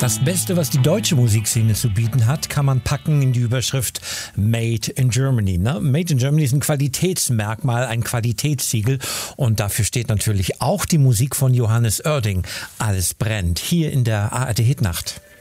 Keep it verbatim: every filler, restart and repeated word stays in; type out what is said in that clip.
Das Beste, was die deutsche Musikszene zu bieten hat, kann man packen in die Überschrift Made in Germany. Ne? Made in Germany ist ein Qualitätsmerkmal, ein Qualitätssiegel. Und dafür steht natürlich auch die Musik von Johannes Oerding. Alles brennt. Hier in der A R D Hitnacht.